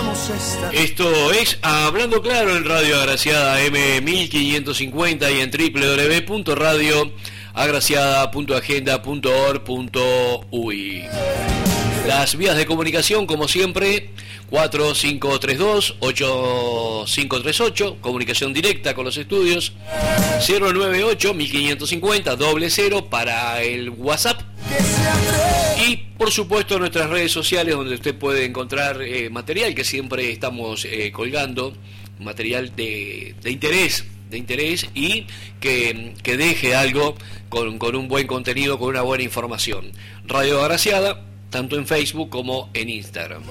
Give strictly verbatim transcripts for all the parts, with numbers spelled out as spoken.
Esto es Hablando Claro en Radio Agraciada M mil quinientos cincuenta y en doble u doble u doble u punto radio agraciada punto agenda punto org punto uy. Las vías de comunicación, como siempre, cuatro cinco tres dos, ocho cinco tres ocho, comunicación directa con los estudios, cero nueve ocho, mil quinientos cincuenta, doble cero para el WhatsApp. Y por supuesto nuestras redes sociales, donde usted puede encontrar eh, material que siempre estamos eh, colgando, material de, de interés, de interés y que, que deje algo con, con un buen contenido, con una buena información. Radio Agraciada, tanto en Facebook como en Instagram.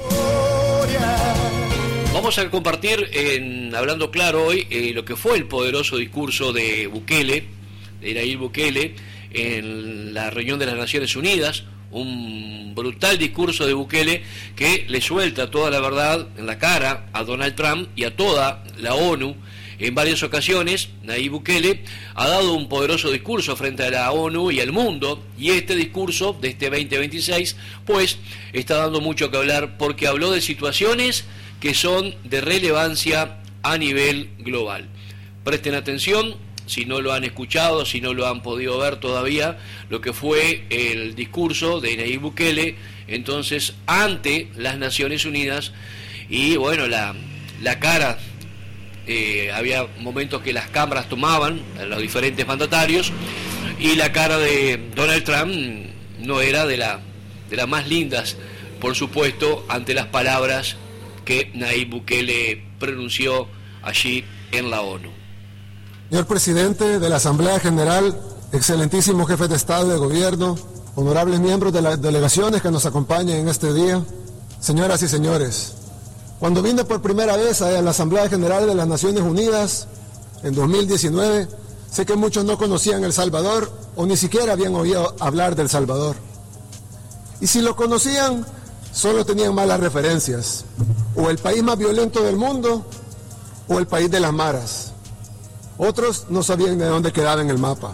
Vamos a compartir, en Hablando Claro hoy, eh, lo que fue el poderoso discurso de Bukele, de Nayib Bukele, en la reunión de las Naciones Unidas. Un brutal discurso de Bukele que le suelta toda la verdad en la cara a Donald Trump y a toda la ONU. En varias ocasiones, Nayib Bukele ha dado un poderoso discurso frente a la ONU y al mundo, y este discurso de este veinte veintiséis, pues, está dando mucho que hablar porque habló de situaciones que son de relevancia a nivel global. Presten atención, si no lo han escuchado, si no lo han podido ver todavía, lo que fue el discurso de Nayib Bukele, entonces, ante las Naciones Unidas, y bueno, la, la cara... Eh, había momentos que las cámaras tomaban a los diferentes mandatarios y la cara de Donald Trump no era de la de las más lindas, por supuesto, ante las palabras que Nayib Bukele pronunció allí en la ONU. Señor presidente de la Asamblea General, excelentísimo jefe de Estado y de Gobierno, honorables miembros de las delegaciones que nos acompañan en este día, señoras y señores, cuando vine por primera vez a la Asamblea General de las Naciones Unidas, en dos mil diecinueve, sé que muchos no conocían El Salvador o ni siquiera habían oído hablar del Salvador. Y si lo conocían, solo tenían malas referencias, o el país más violento del mundo, o el país de las maras. Otros no sabían de dónde quedaba en el mapa.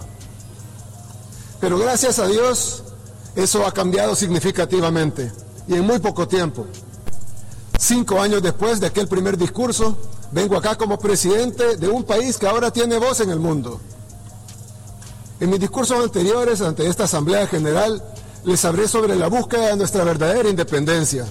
Pero gracias a Dios, eso ha cambiado significativamente, y en muy poco tiempo. Cinco años después de aquel primer discurso, vengo acá como presidente de un país que ahora tiene voz en el mundo. En mis discursos anteriores ante esta Asamblea General, les hablé sobre la búsqueda de nuestra verdadera independencia.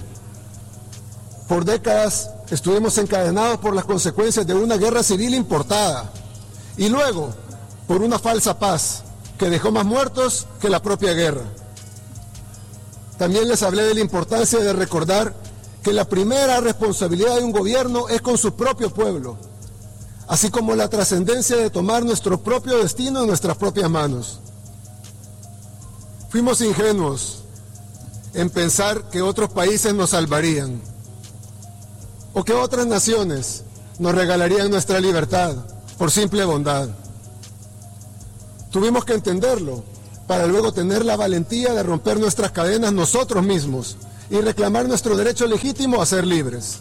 Por décadas estuvimos encadenados por las consecuencias de una guerra civil importada y luego por una falsa paz que dejó más muertos que la propia guerra. También les hablé de la importancia de recordar que la primera responsabilidad de un gobierno es con su propio pueblo, así como la trascendencia de tomar nuestro propio destino en nuestras propias manos. Fuimos ingenuos en pensar que otros países nos salvarían, o que otras naciones nos regalarían nuestra libertad por simple bondad. Tuvimos que entenderlo para luego tener la valentía de romper nuestras cadenas nosotros mismos y reclamar nuestro derecho legítimo a ser libres.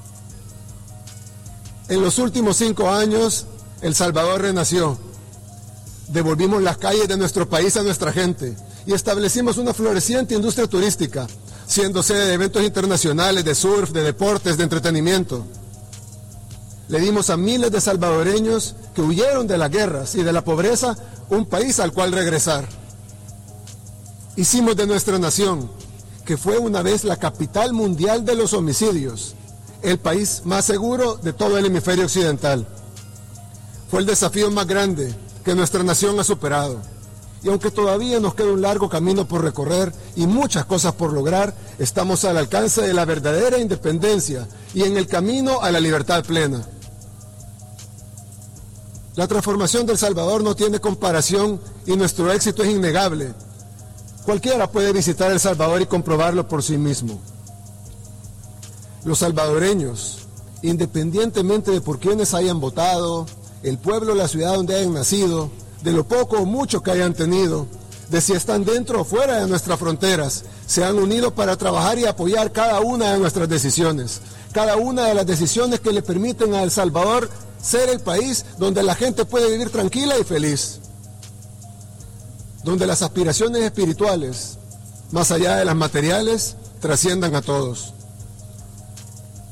En los últimos cinco años, El Salvador renació. Devolvimos las calles de nuestro país a nuestra gente y establecimos una floreciente industria turística, siendo sede de eventos internacionales de surf, de deportes, de entretenimiento. Le dimos a miles de salvadoreños que huyeron de las guerras y de la pobreza un país al cual regresar. Hicimos de nuestra nación, que fue una vez la capital mundial de los homicidios, el país más seguro de todo el hemisferio occidental. Fue el desafío más grande que nuestra nación ha superado. Y aunque todavía nos queda un largo camino por recorrer y muchas cosas por lograr, estamos al alcance de la verdadera independencia y en el camino a la libertad plena. La transformación de El Salvador no tiene comparación y nuestro éxito es innegable. Cualquiera puede visitar El Salvador y comprobarlo por sí mismo. Los salvadoreños, independientemente de por quienes hayan votado, el pueblo o la ciudad donde hayan nacido, de lo poco o mucho que hayan tenido, de si están dentro o fuera de nuestras fronteras, se han unido para trabajar y apoyar cada una de nuestras decisiones, cada una de las decisiones que le permiten a El Salvador ser el país donde la gente puede vivir tranquila y feliz, donde las aspiraciones espirituales, más allá de las materiales, trasciendan a todos.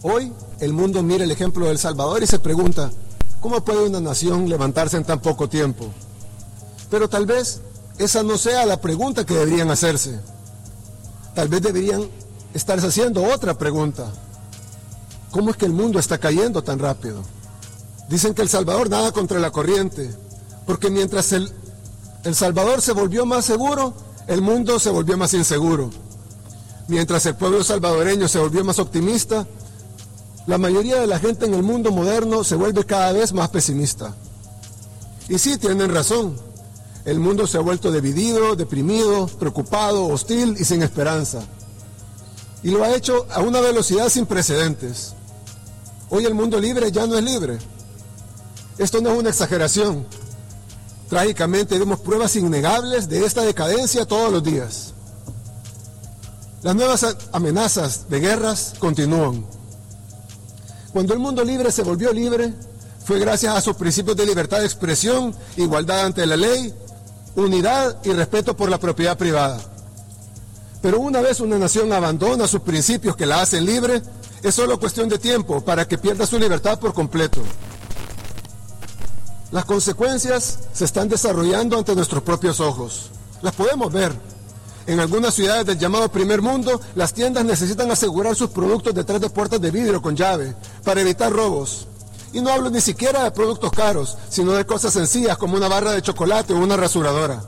Hoy el mundo mira el ejemplo de El Salvador y se pregunta, ¿cómo puede una nación levantarse en tan poco tiempo? Pero tal vez esa no sea la pregunta que deberían hacerse. Tal vez deberían estarse haciendo otra pregunta. ¿Cómo es que el mundo está cayendo tan rápido? Dicen que El Salvador nada contra la corriente, porque mientras el, el Salvador se volvió más seguro, el mundo se volvió más inseguro. Mientras el pueblo salvadoreño se volvió más optimista, la mayoría de la gente en el mundo moderno se vuelve cada vez más pesimista. Y sí, tienen razón. El mundo se ha vuelto dividido, deprimido, preocupado, hostil y sin esperanza. Y lo ha hecho a una velocidad sin precedentes. Hoy el mundo libre ya no es libre. Esto no es una exageración. Trágicamente vemos pruebas innegables de esta decadencia todos los días. Las nuevas amenazas de guerras continúan. Cuando el mundo libre se volvió libre, fue gracias a sus principios de libertad de expresión, igualdad ante la ley, unidad y respeto por la propiedad privada. Pero una vez una nación abandona sus principios que la hacen libre, es solo cuestión de tiempo para que pierda su libertad por completo. Las consecuencias se están desarrollando ante nuestros propios ojos. Las podemos ver. En algunas ciudades del llamado primer mundo, las tiendas necesitan asegurar sus productos detrás de puertas de vidrio con llave para evitar robos. Y no hablo ni siquiera de productos caros, sino de cosas sencillas como una barra de chocolate o una rasuradora.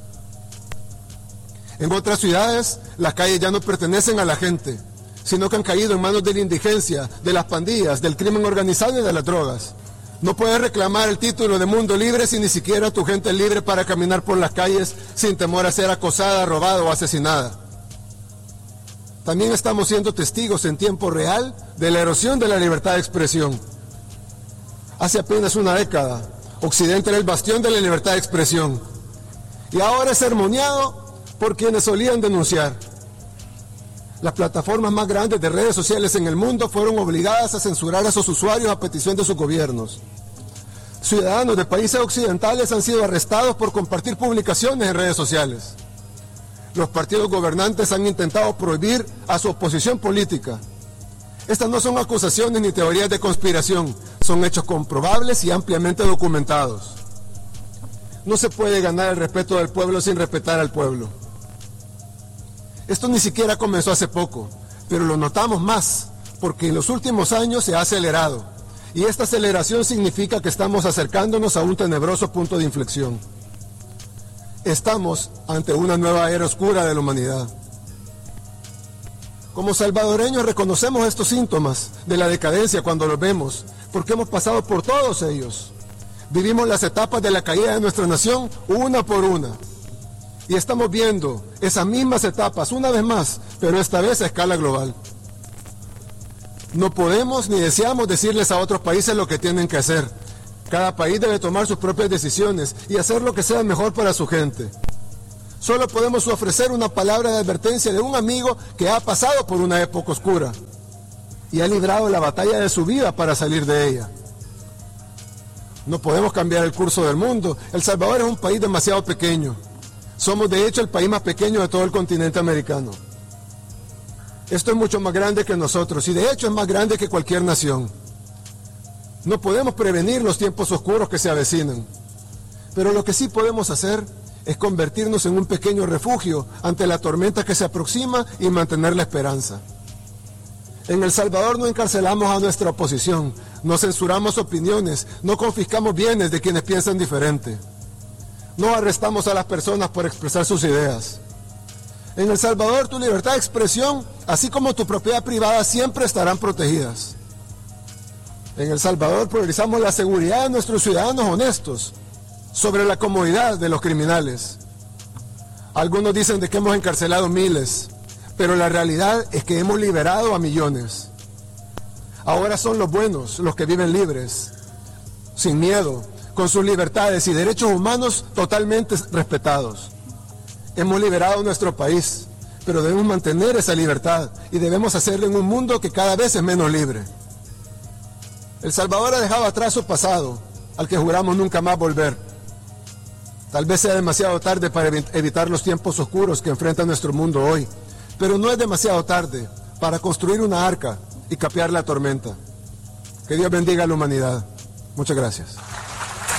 En otras ciudades, las calles ya no pertenecen a la gente, sino que han caído en manos de la indigencia, de las pandillas, del crimen organizado y de las drogas. No puedes reclamar el título de mundo libre si ni siquiera tu gente es libre para caminar por las calles sin temor a ser acosada, robada o asesinada. También estamos siendo testigos en tiempo real de la erosión de la libertad de expresión. Hace apenas una década, Occidente era el bastión de la libertad de expresión y ahora es sermoneado por quienes solían denunciar. Las plataformas más grandes de redes sociales en el mundo fueron obligadas a censurar a sus usuarios a petición de sus gobiernos. Ciudadanos de países occidentales han sido arrestados por compartir publicaciones en redes sociales. Los partidos gobernantes han intentado prohibir a su oposición política. Estas no son acusaciones ni teorías de conspiración, son hechos comprobables y ampliamente documentados. No se puede ganar el respeto del pueblo sin respetar al pueblo. Esto ni siquiera comenzó hace poco, pero lo notamos más, porque en los últimos años se ha acelerado, y esta aceleración significa que estamos acercándonos a un tenebroso punto de inflexión. Estamos ante una nueva era oscura de la humanidad. Como salvadoreños reconocemos estos síntomas de la decadencia cuando los vemos, porque hemos pasado por todos ellos. Vivimos las etapas de la caída de nuestra nación una por una. Y estamos viendo esas mismas etapas una vez más, pero esta vez a escala global. No podemos ni deseamos decirles a otros países lo que tienen que hacer. Cada país debe tomar sus propias decisiones y hacer lo que sea mejor para su gente. Solo podemos ofrecer una palabra de advertencia de un amigo que ha pasado por una época oscura y ha librado la batalla de su vida para salir de ella. No podemos cambiar el curso del mundo. El Salvador es un país demasiado pequeño. Somos de hecho el país más pequeño de todo el continente americano. Esto es mucho más grande que nosotros y de hecho es más grande que cualquier nación. No podemos prevenir los tiempos oscuros que se avecinan, pero lo que sí podemos hacer es convertirnos en un pequeño refugio ante la tormenta que se aproxima y mantener la esperanza. En El Salvador no encarcelamos a nuestra oposición, no censuramos opiniones, no confiscamos bienes de quienes piensan diferente. No arrestamos a las personas por expresar sus ideas. En El Salvador tu libertad de expresión, así como tu propiedad privada, siempre estarán protegidas. En El Salvador priorizamos la seguridad de nuestros ciudadanos honestos sobre la comodidad de los criminales. Algunos dicen de que hemos encarcelado miles, pero la realidad es que hemos liberado a millones. Ahora son los buenos los que viven libres, sin miedo, con sus libertades y derechos humanos totalmente respetados. Hemos liberado nuestro país, pero debemos mantener esa libertad y debemos hacerlo en un mundo que cada vez es menos libre. El Salvador ha dejado atrás su pasado, al que juramos nunca más volver. Tal vez sea demasiado tarde para evitar los tiempos oscuros que enfrenta nuestro mundo hoy, pero no es demasiado tarde para construir una arca y capear la tormenta. Que Dios bendiga a la humanidad. Muchas gracias.